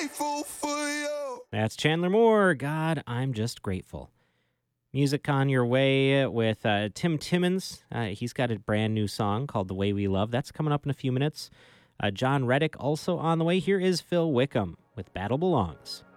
grateful for you. That's Chandler Moore. God, I'm just grateful. Music on your way with Tim Timmons. He's got a brand new song called The Way We Love. That's coming up in a few minutes. John Reddick also on the way. Here is Phil Wickham with Battle Belongs.